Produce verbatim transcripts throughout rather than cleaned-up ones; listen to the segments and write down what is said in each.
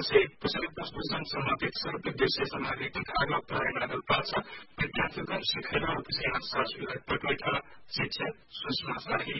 से पुस्तक पुस्तक सम्बन्धित सर्व विषय सामग्री आगाह प्रयोग पाल्छ विद्यार्थीगण सिकेर विषयमा सजिलै पटुइठ शिक्षा सुषमा शाही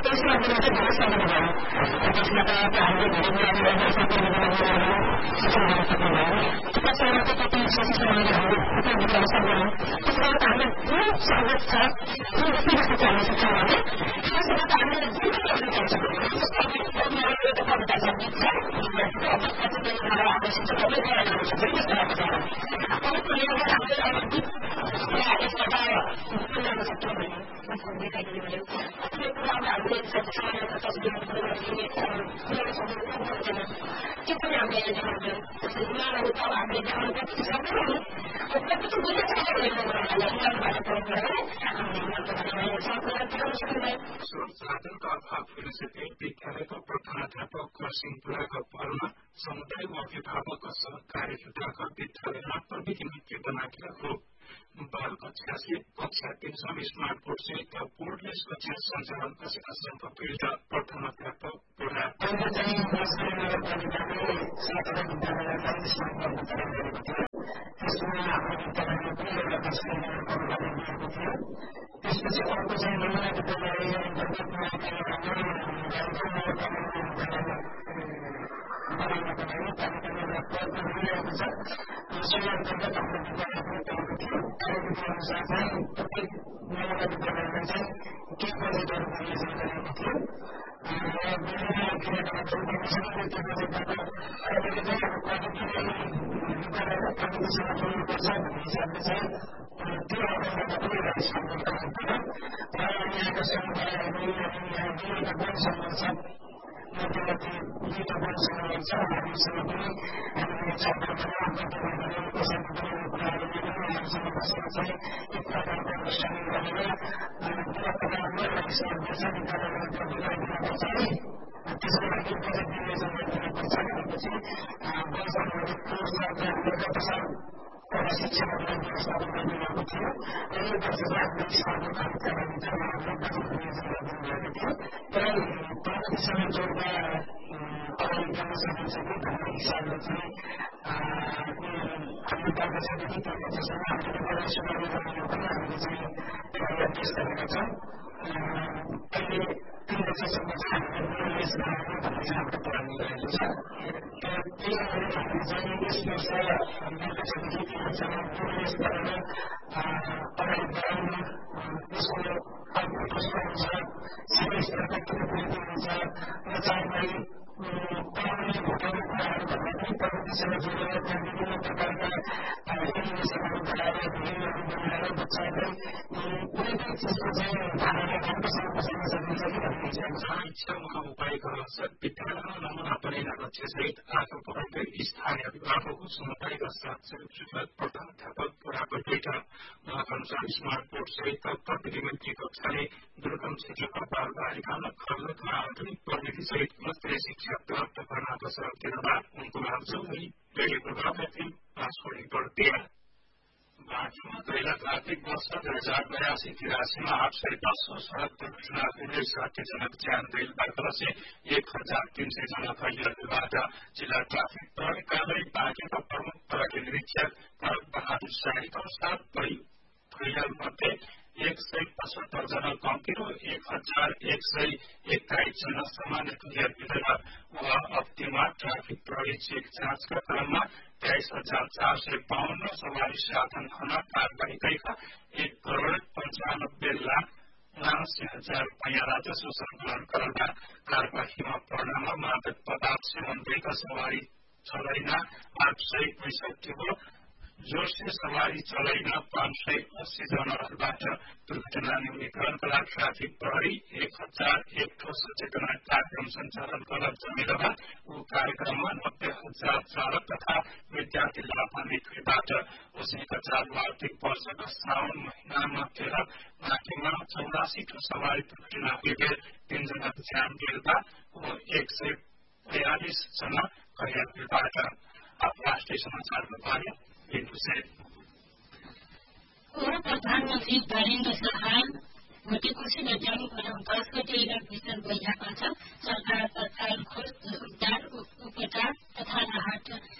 संसाधनका अभाव फिलोसफी विद्यालयको प्रधानाध्यापक खरसिङ बुढाको पहलमा समुदाय व अभिभावक सहकार्यताका विद्यालयमा प्रविधि मित्र बनाएका हो बाल कक्षा से कक्षा तीन सम स्मार्ट बोर्ड सहित बोर्डलेस कक्षा सञ्चालन कसैका सम्पीड प्रधानाध्यापक बुढा त्यसपछि अर्को चाहिँ नमुना विद्यालय विद्यालयमा नमुना बनेर लक्ष्यसहित आफू पढाउँदै स्थानीय अभिभावकको समुदायका साथ संयुक्त प्रधानाध्यापक बुढाको बैठक उहाँका अनुसार स्मार्ट बोर्ड सहित प्रविधि मन्त्री कक्षाले दुर्गम क्षेत्रका बाल बालिकामा खर्लकमा आधुनिक प्रविधि सहित मात्रै शिक्षा प्राप्त गर्न अवसर दिनमा उनको आजै धेरै प्रभावकारी पासपोर्ट बढ्दिया बाटोमा गैला आर्थिक वर्ष दुई हजार बयासी तिरासीमा आठ सय दसौं सड़क दुर्घटना हुँदै साथीजनक ज्यान गइलबाट से एक हजार तीन सय जना घाइतेहरूबाट जिल्ला ट्राफिक प्रहरी कार्यालय बाँकेका प्रमुख प्रहरी निरीक्षक तारक बहादुर शाहीका अनुसार घाइतेहरूमध्ये एक सय पचहत्तर जना गम्भीर एक हजार एक सय एक्काइस जना सामान्य घाइतेहरू वा अप्तीमा ट्राफिक प्रहरी चेक जाँचका क्रममा तेइस हजार चार सय बाहन्न सवारी साधन खना कारवाही गरेका एक करोड़ पंचानब्बे लाख उनासी हजार रुपियाँ राजस्व संकलन गरेका कारवाहीमा पर्नमा मादक पदार्थ सेवन गरेका सवारी चलाइना आठ सय पैंसठी हो जोरसे सवारी चलाइना पाँच सय अस्सी जनाहरूबाट दुर्घटना न्यूनीकरणका लागि ट्राफिक प्रहरी एक हजार एक ठो सचेतना कार्यक्रम सञ्चालन गर्न जमेरमा ऊ कार्यक्रममा नब्बे हजार चालक तथा विद्यार्थी लाभान्वितबाट उसैका चालु आर्थिक वर्षका श्रावण महिनामा तेह्र माथिमा चौरासी ठो सवारी दुर्घटना हुँदै तीनजनाको ज्यान गएका एक सय बयालिस जना घाइतेहरूबाट राष्ट्रिय समाचारमा पार्यो पूर्व प्रधानमन्त्री नरेन्द्र शाह भोटेकोशी र जानुको दस गते वितरण भइरहेको छ। सरकार तत्काल खोज उद्धार उपचार तथा राहत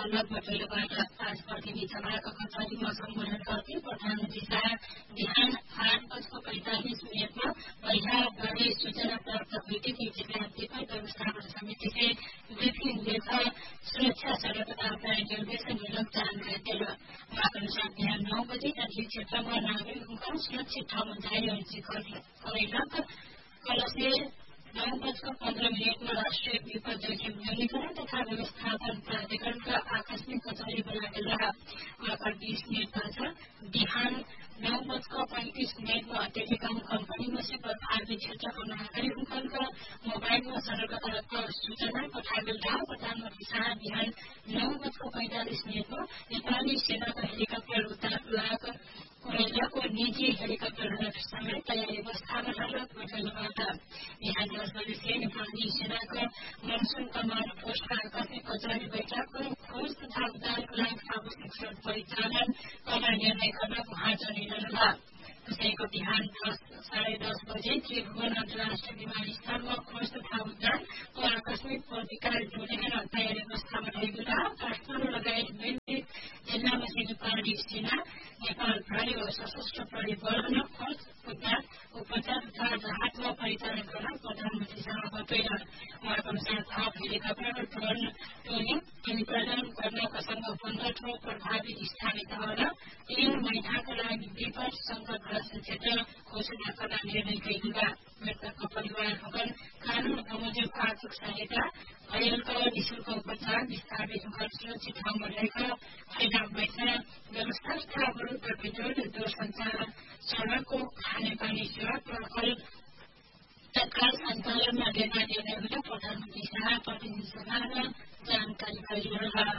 लगभग ढिलोबाट आज प्रतिनिधि सभाको कचहरीमा सम्बोधन गर्दै प्रधानमन्त्री शाह बिहान आठ बजको पैंतालिस मिनटमा परिहारबारे सूचना प्राप्त भएदेखि जिल्ला विपद व्यवस्थापन समिति से ब्रिफिङ लेकर सुरक्षा सतर्कता अभियान निर्देशन मूलक जानकारी दिए। उहाँका अनुसार बिहान नौ बजे तटीय क्षेत्रमा नागरिकहरूका सुरक्षित ठाउँमा जाने अनुमति करेलक कल से नौ बजकर पन्ध्र मिनटमा राष्ट्रिय विपद जोखिम न्यूनीकरण तथा व्यवस्थापन प्राधिकरणका आकस्मिक कचहरी बनाएर उहाँका बीस मिनट बाद बिहान नौ बजकर पैंतीस मिनटमा टेलिकम कम्पनीमा से प्रभावित क्षेत्रको नागरिकहरूका मोबाइलमा सतर्कताका सूचना पठाइल। प्रधानमन्त्री शाह बिहान नौ बजको पैंतालिस मिनटमा नेपाली सेनाका हेलिकप्टर उडान उड़ेलाको निजी हेलिकप्टरहरू समेत तयारी अवस्थामा रहेको बताउनुभयो। बिहान दस बजे से नेपाली सेनाको मनसुन कमान्ड पोस्टका आकस्मिक कचहरी बैठकको खोज तथा उद्धारको लागि आवश्यक स्रोत परिचालन गर्न निर्णय गर्न उहाँ जनाइरहनुभयो। त्यसैको बिहान दस साढे दस बजे त्रिभुवन अन्तर्राष्ट्रिय विमानस्थलमा खोज तथा उद्धारको आकस्मिक प्रतिकार जोडेर तयारी अवस्थामा रहेको काठमाडौँ लगायत विभिन्न जिल्लामा सिन्धुपाल्टी सेना नेपाल प्रहरी व सशस्त्र प्रहरी बलहरू खोज उद्धार उपचार तथा राहतमा परिचालन गर्न प्रधानमन्त्री शाह बताए। उहाँको अनुसार थप हेलिकप्टर र ड्रोन टोली परिचालन गर्नका सँगै पन्ध्र ठूलो प्रभावित स्थानीय तहमा तीन महिनाका लागि विपद संकटग्रस्त क्षेत्र घोषणा गर्न निर्णय गरिएको छ। मृतकको परिवारहरू कानून बमोजिम आर्थिक सहायता घायलका निशुल्क उपचार विस्थापित सुरक्षित ठाउँमा रहेका फाइदा बैठक व्यवस्था तथा वरुद्ध विद्युत दूरसञ्चार सड़कको खानेपानी सेवा प्रकल्प तत्काल सञ्चालनमा ल्याउने निर्णय हुन प्रधानमन्त्री शाह प्रतिनिधि सभामा जानकारी गराउनुभयो।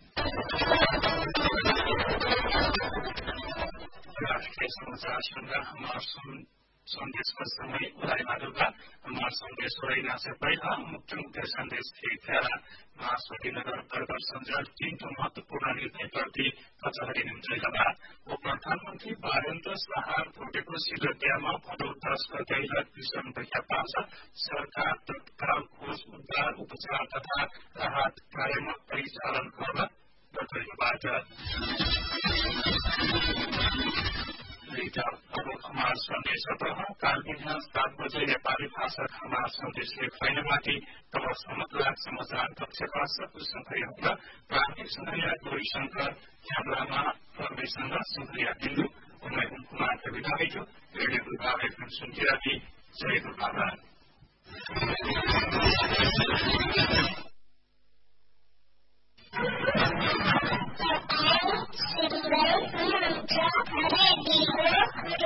राष्ट्रिय समाचार सुन्दा हमार संदेश का समय उड़ाई माधुका हमार संदेश उड़ाईना से पहला मुख्य मुख्य संदेश थे प्यारा महासवती नगर बर्गर संजाल तीन तो महत्वपूर्ण निर्णय प्रति कचहरी निम्न वो प्रधानमंत्री बारेन्द्र शाह भोटेको सिगटियामा भदौ दस गते विषम भएका पाँच सरकार तत्काल खोज उद्धार उपचार तथा राहत कार्यमा परिचालन गर्न बताउनुभबाट अब हमार संदेश काल बिहान सात बजे नेपाली भाषा हमार संदेश लेख्दैनमाथि तब समग्र समाचार कक्षका सकुशंखर्यासँग प्राथमिक संघर्या गौरीशंकर क्यामरामा प्रवेशसँग संघर्या बिन्दु उन्नाइ कुमार विधायक रेडियो विभाग सुन्थिराथी जय गुरुबाबा।